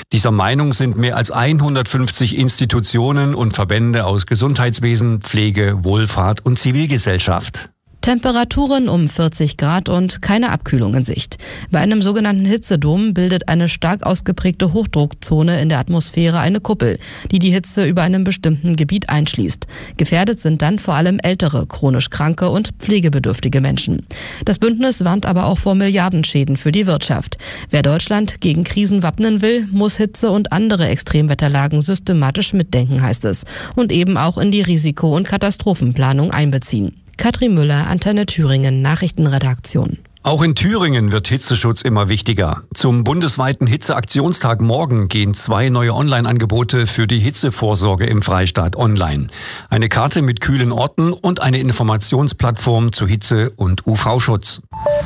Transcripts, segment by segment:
Dieser Meinung sind mehr als 150 Institutionen und Verbände aus Gesundheitswesen, Pflege, Wohlfahrt und Zivilgesellschaft. Temperaturen um 40 Grad und keine Abkühlung in Sicht. Bei einem sogenannten Hitzedom bildet eine stark ausgeprägte Hochdruckzone in der Atmosphäre eine Kuppel, die die Hitze über einem bestimmten Gebiet einschließt. Gefährdet sind dann vor allem ältere, chronisch kranke und pflegebedürftige Menschen. Das Bündnis warnt aber auch vor Milliardenschäden für die Wirtschaft. Wer Deutschland gegen Krisen wappnen will, muss Hitze und andere Extremwetterlagen systematisch mitdenken, heißt es. Und eben auch in die Risiko- und Katastrophenplanung einbeziehen. Katrin Müller, Antenne Thüringen, Nachrichtenredaktion. Auch in Thüringen wird Hitzeschutz immer wichtiger. Zum bundesweiten Hitzeaktionstag morgen gehen 2 neue Online-Angebote für die Hitzevorsorge im Freistaat online. Eine Karte mit kühlen Orten und eine Informationsplattform zu Hitze- und UV-Schutz.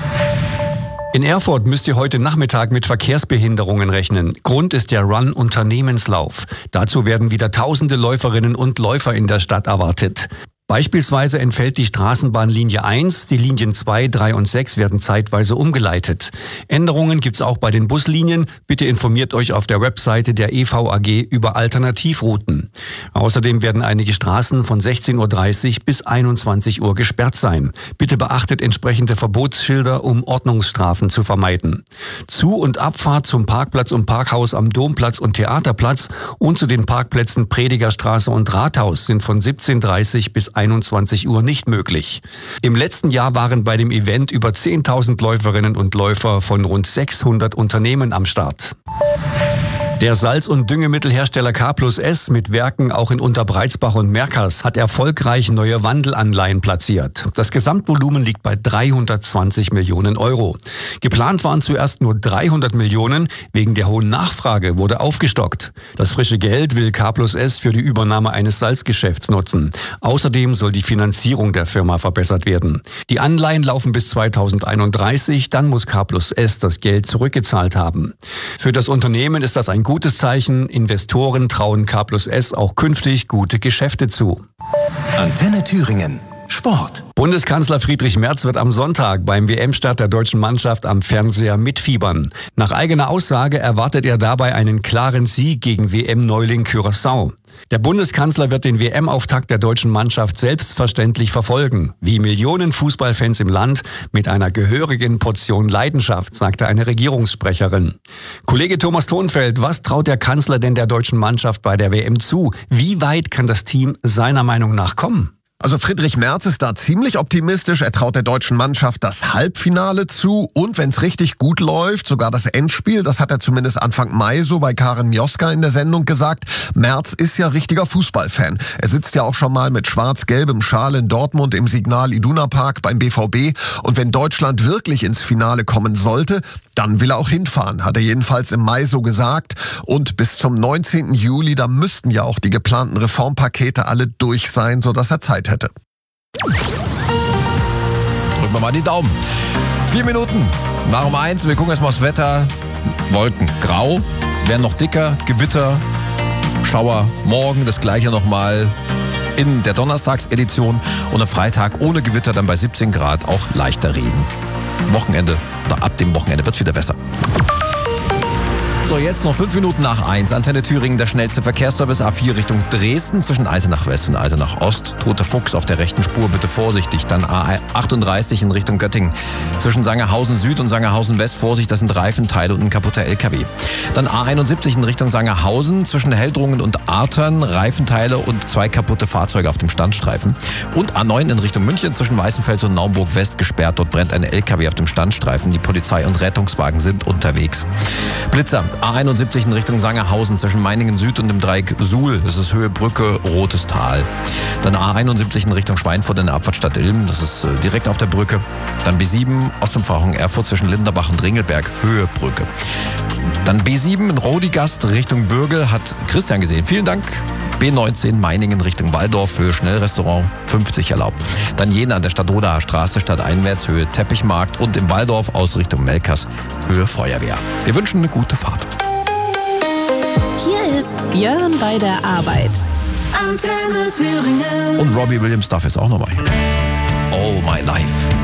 In Erfurt müsst ihr heute Nachmittag mit Verkehrsbehinderungen rechnen. Grund ist der Run-Unternehmenslauf. Dazu werden wieder tausende Läuferinnen und Läufer in der Stadt erwartet. Beispielsweise entfällt die Straßenbahnlinie 1, die Linien 2, 3 und 6 werden zeitweise umgeleitet. Änderungen gibt's auch bei den Buslinien. Bitte informiert euch auf der Webseite der EVAG über Alternativrouten. Außerdem werden einige Straßen von 16:30 Uhr bis 21 Uhr gesperrt sein. Bitte beachtet entsprechende Verbotsschilder, um Ordnungsstrafen zu vermeiden. Zu- und Abfahrt zum Parkplatz und Parkhaus am Domplatz und Theaterplatz und zu den Parkplätzen Predigerstraße und Rathaus sind von 17:30 bis 21 Uhr nicht möglich. Im letzten Jahr waren bei dem Event über 10.000 Läuferinnen und Läufer von rund 600 Unternehmen am Start. Der Salz- und Düngemittelhersteller K+S mit Werken auch in Unterbreizbach und Merkers hat erfolgreich neue Wandelanleihen platziert. Das Gesamtvolumen liegt bei 320 Millionen Euro. Geplant waren zuerst nur 300 Millionen, wegen der hohen Nachfrage wurde aufgestockt. Das frische Geld will K+S für die Übernahme eines Salzgeschäfts nutzen. Außerdem soll die Finanzierung der Firma verbessert werden. Die Anleihen laufen bis 2031, dann muss K+S das Geld zurückgezahlt haben. Für das Unternehmen ist das ein gutes Zeichen. Investoren trauen K+S auch künftig gute Geschäfte zu. Antenne Thüringen. Sport. Bundeskanzler Friedrich Merz wird am Sonntag beim WM-Start der deutschen Mannschaft am Fernseher mitfiebern. Nach eigener Aussage erwartet er dabei einen klaren Sieg gegen WM-Neuling Curaçao. Der Bundeskanzler wird den WM-Auftakt der deutschen Mannschaft selbstverständlich verfolgen. Wie Millionen Fußballfans im Land mit einer gehörigen Portion Leidenschaft, sagte eine Regierungssprecherin. Kollege Thomas Thonfeld, was traut der Kanzler denn der deutschen Mannschaft bei der WM zu? Wie weit kann das Team seiner Meinung nach kommen? Also Friedrich Merz ist da ziemlich optimistisch. Er traut der deutschen Mannschaft das Halbfinale zu und wenn es richtig gut läuft, sogar das Endspiel. Das hat er zumindest Anfang Mai so bei Karin Mioska in der Sendung gesagt. Merz ist ja richtiger Fußballfan. Er sitzt ja auch schon mal mit schwarz-gelbem Schal in Dortmund im Signal Iduna Park beim BVB. Und wenn Deutschland wirklich ins Finale kommen sollte, dann will er auch hinfahren, hat er jedenfalls im Mai so gesagt. Und bis zum 19. Juli, da müssten ja auch die geplanten Reformpakete alle durch sein, sodass er Zeit hätte. Drücken wir mal die Daumen. 4 Minuten nach um 1. Wir gucken erstmal aufs Wetter. Wolken grau, werden noch dicker, Gewitter, Schauer morgen, das gleiche nochmal in der Donnerstagsedition und am Freitag ohne Gewitter dann bei 17 Grad auch leichter Regen. Wochenende oder ab dem Wochenende wird es wieder besser. So, jetzt noch 5 Minuten nach 1. Antenne Thüringen, der schnellste Verkehrsservice A4 Richtung Dresden zwischen Eisenach West und Eisenach Ost. Toter Fuchs auf der rechten Spur, bitte vorsichtig. Dann A38 in Richtung Göttingen. Zwischen Sangerhausen Süd und Sangerhausen West, Vorsicht, das sind Reifenteile und ein kaputter LKW. Dann A71 in Richtung Sangerhausen zwischen Heldrungen und Artern, Reifenteile und 2 kaputte Fahrzeuge auf dem Standstreifen. Und A9 in Richtung München zwischen Weißenfels und Naumburg West gesperrt. Dort brennt ein LKW auf dem Standstreifen. Die Polizei und Rettungswagen sind unterwegs. Blitzer. A71 in Richtung Sangerhausen zwischen Meiningen Süd und dem Dreieck Suhl. Das ist Höhe Brücke, Rotes Tal. Dann A71 in Richtung Schweinfurt in der Abfahrtstadt Ilm. Das ist direkt auf der Brücke. Dann B7 Ostumfahrung Erfurt zwischen Linderbach und Ringelberg, Höhe Brücke. Dann B7 in Rodigast Richtung Bürgel hat Christian gesehen. Vielen Dank. B19 Meiningen Richtung Walldorf, Höhe Schnellrestaurant, 50 erlaubt. Dann Jena an der Stadtrodaer Straße, stadteinwärts, Höhe Teppichmarkt und im Walldorf aus Richtung Melkers, Höhe Feuerwehr. Wir wünschen eine gute Fahrt. Hier ist Jörn bei der Arbeit. Antenne Thüringen. Und Robbie Williams darf jetzt auch noch mal. All My Life.